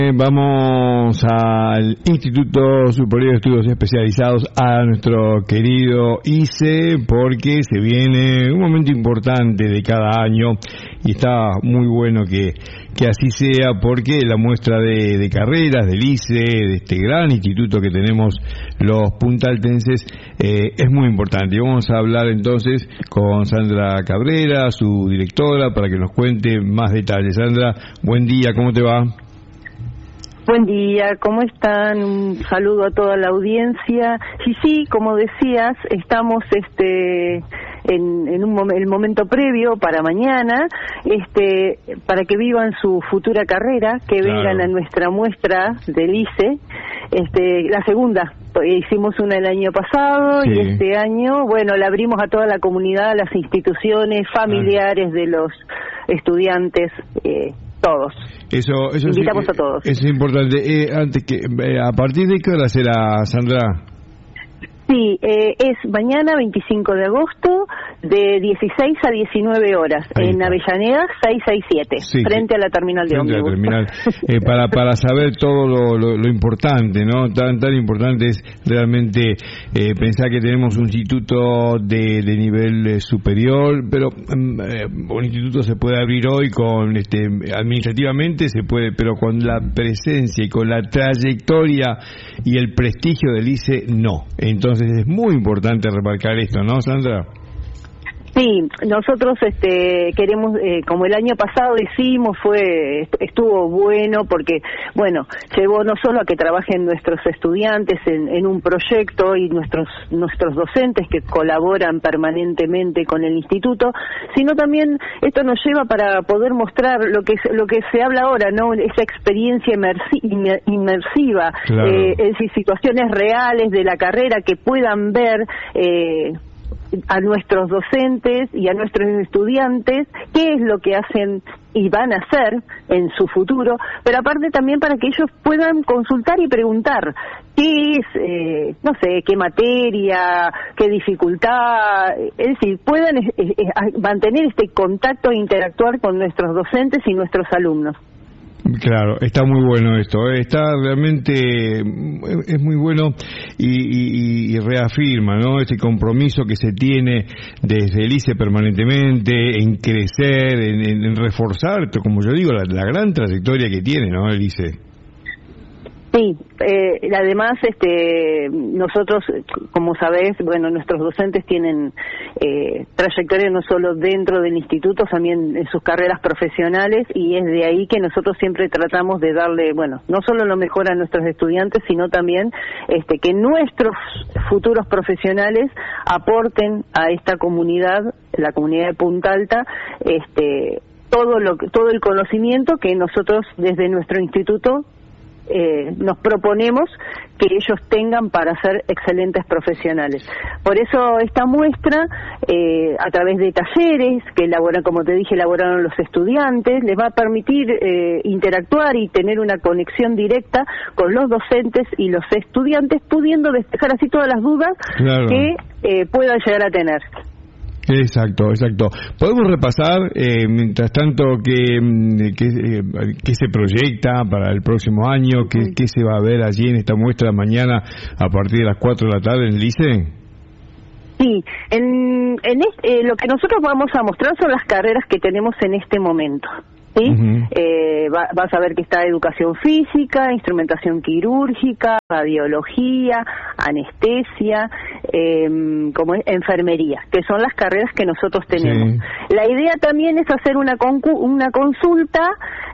Vamos al Instituto Superior de Estudios Especializados, a nuestro querido ICE, porque se viene un momento importante de cada año y está muy bueno que así sea, porque la muestra de carreras del ICE, de este gran instituto que tenemos los puntaltenses, es muy importante. Y vamos a hablar entonces con Sandra Cabrera, su directora, para que nos cuente más detalles. Sandra, buen día, ¿cómo te va? Buen día, ¿cómo están? Un saludo a toda la audiencia. Sí, como decías, estamos en el momento previo para mañana, para que vivan su futura carrera, que vengan a nuestra muestra del ICE, la segunda. Hicimos una el año pasado, sí. Y este año, bueno, la abrimos a toda la comunidad, a las instituciones, familiares de los estudiantes, todos. Eso invitamos sí, a todos. Eso es importante. ¿A partir de qué hora será, Sandra? Sí, es mañana 25 de agosto de 16 a 19 horas en Avellaneda 667, sí, frente a la terminal de ómnibus. Para saber todo lo importante, ¿no? Tan importante es realmente pensar que tenemos un instituto de nivel superior, pero un instituto se puede abrir hoy con administrativamente se puede, pero con la presencia y con la trayectoria y el prestigio del ICE no. Entonces es muy importante remarcar esto, ¿no, Sandra? Sí, nosotros queremos, como el año pasado hicimos, estuvo bueno porque, bueno, llevó no solo a que trabajen nuestros estudiantes en un proyecto y nuestros docentes que colaboran permanentemente con el instituto, sino también esto nos lleva para poder mostrar lo que se habla ahora, ¿no? Esa experiencia inmersiva, claro. Es decir, situaciones reales de la carrera que puedan ver a nuestros docentes y a nuestros estudiantes qué es lo que hacen y van a hacer en su futuro, pero aparte también para que ellos puedan consultar y preguntar qué es, no sé, qué materia, qué dificultad, es decir, puedan mantener este contacto e interactuar con nuestros docentes y nuestros alumnos. Claro, está muy bueno esto, está realmente, es muy bueno y reafirma, ¿no? Este compromiso que se tiene desde el ICE permanentemente en crecer, en reforzar, como yo digo, la gran trayectoria que tiene, ¿no? El ICE. Sí, además nosotros, como sabés, bueno, nuestros docentes tienen trayectoria no solo dentro del instituto, también en sus carreras profesionales, y es de ahí que nosotros siempre tratamos de darle, bueno, no solo lo mejor a nuestros estudiantes, sino también que nuestros futuros profesionales aporten a esta comunidad, la comunidad de Punta Alta, todo el conocimiento que nosotros desde nuestro instituto nos proponemos que ellos tengan para ser excelentes profesionales. Por eso esta muestra, a través de talleres que como te dije, elaboraron los estudiantes, les va a permitir interactuar y tener una conexión directa con los docentes y los estudiantes, pudiendo despejar así todas las dudas, claro, que puedan llegar a tener. Exacto. Podemos repasar, mientras tanto, qué se proyecta para el próximo año, qué se va a ver allí en esta muestra mañana a partir de las 4 de la tarde en el ICE. Sí, lo que nosotros vamos a mostrar son las carreras que tenemos en este momento. ¿Sí? Uh-huh. Vas a ver que está educación física, instrumentación quirúrgica, radiología, anestesia, como enfermería, que son las carreras que nosotros tenemos. Sí. La idea también es hacer una consulta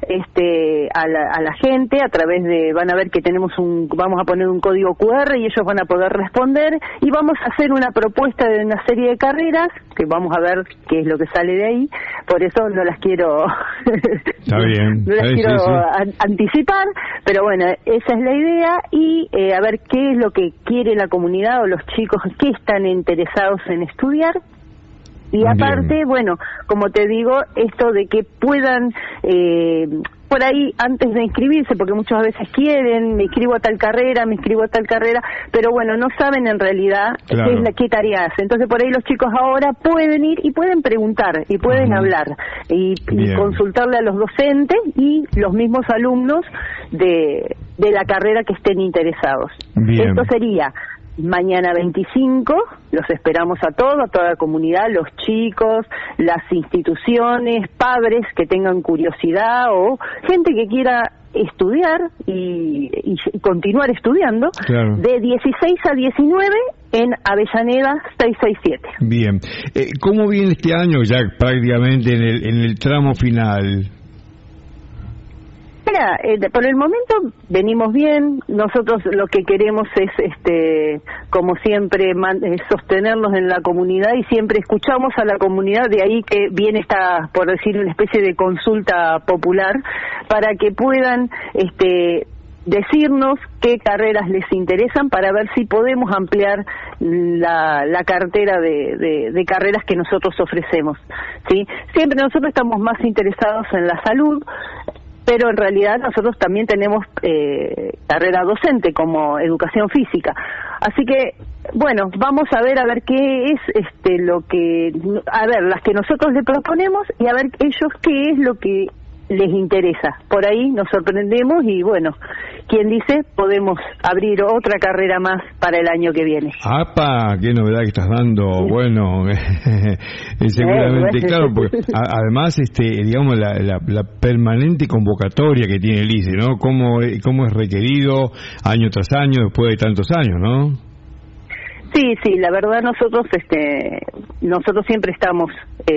a la gente a través de, van a ver que vamos a poner un código QR y ellos van a poder responder, y vamos a hacer una propuesta de una serie de carreras que vamos a ver qué es lo que sale de ahí. Por eso no las quiero Está bien. No las quiero anticipar, pero bueno, esa es la idea, y a ver qué es lo que quiere la comunidad o los chicos que están interesados en estudiar. Y aparte, bueno, como te digo, esto de que puedan por ahí antes de inscribirse, porque muchas veces quieren, me inscribo a tal carrera, pero bueno, no saben en realidad qué tarea hace. Entonces por ahí los chicos ahora pueden ir y pueden preguntar y pueden hablar y consultarle a los docentes y los mismos alumnos de la carrera que estén interesados. Bien. Esto sería mañana 25, los esperamos a toda la comunidad, los chicos, las instituciones, padres que tengan curiosidad o gente que quiera estudiar y continuar estudiando, de 16 a 19 en Avellaneda 667. Bien. ¿Cómo viene este año ya prácticamente en el tramo final? Mira, por el momento venimos bien. Nosotros lo que queremos es, como siempre, sostenernos en la comunidad y siempre escuchamos a la comunidad. De ahí que viene esta, por decir, una especie de consulta popular para que puedan decirnos qué carreras les interesan para ver si podemos ampliar la cartera de carreras que nosotros ofrecemos, ¿sí? Siempre nosotros estamos más interesados en la salud, pero en realidad nosotros también tenemos carrera docente como educación física. Así que, bueno, vamos a ver qué es las que nosotros le proponemos y a ver ellos qué es lo que les interesa. Por ahí nos sorprendemos y, bueno, quien dice, podemos abrir otra carrera más para el año que viene. ¡Apa! ¡Qué novedad que estás dando! Bueno, seguramente, claro, porque además, digamos, la permanente convocatoria que tiene el ICE, ¿no? Cómo es requerido año tras año, después de tantos años, ¿no? Sí, la verdad nosotros siempre estamos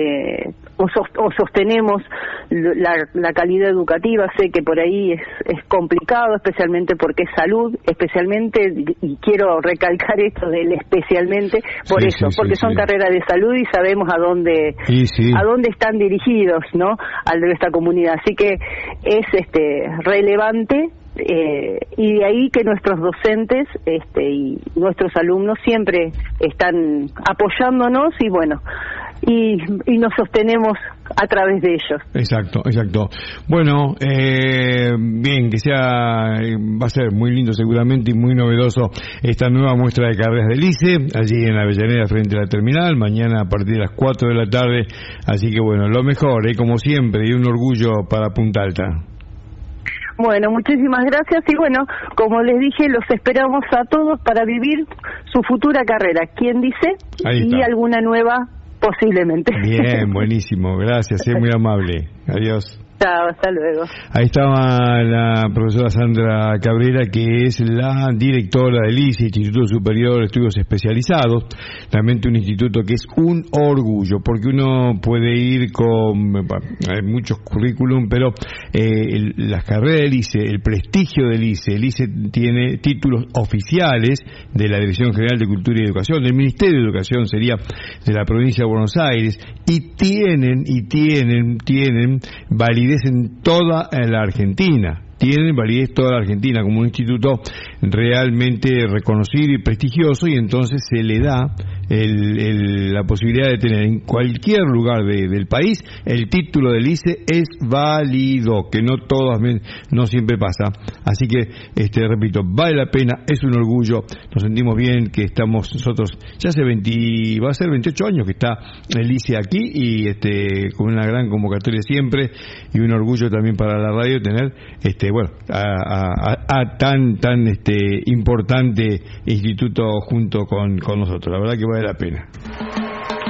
o sostenemos la calidad educativa. Sé que por ahí es complicado, especialmente porque es salud, especialmente, y quiero recalcar esto del especialmente por porque son carreras de salud y sabemos a dónde están dirigidos, ¿no?, al de esta comunidad. Así que es relevante. Y de ahí que nuestros docentes y nuestros alumnos siempre están apoyándonos y bueno, y nos sostenemos a través de ellos. Exacto. Bueno, bien, que va a ser muy lindo seguramente y muy novedoso esta nueva muestra de carreras del ICE, allí en Avellaneda frente a la terminal, mañana a partir de las 4 de la tarde, así que bueno, lo mejor, como siempre, y un orgullo para Punta Alta. Bueno, muchísimas gracias y bueno, como les dije, los esperamos a todos para vivir su futura carrera. ¿Quién dice? Y alguna nueva posiblemente. Bien, buenísimo, gracias, muy amable. Adiós. Chao, hasta luego. Ahí estaba la profesora Sandra Cabrera, que es la directora del ICE, Instituto Superior de Estudios Especializados, realmente un instituto que es un orgullo, porque uno puede ir hay muchos currículum, pero las carreras del ICE, el prestigio del ICE, el ICE tiene títulos oficiales de la Dirección General de Cultura y Educación, del Ministerio de Educación sería de la provincia de Buenos Aires, y tienen validez en toda la Argentina. Tienen validez toda la Argentina como un instituto realmente reconocido y prestigioso, y entonces se le da la posibilidad de tener en cualquier lugar del país el título del ICE es válido, que no siempre pasa. Así que, repito, vale la pena, es un orgullo, nos sentimos bien que estamos nosotros, ya va a ser 28 años que está el ICE aquí, y con una gran convocatoria siempre, y un orgullo también para la radio tener a tan importante instituto junto con nosotros. La verdad que vale la pena.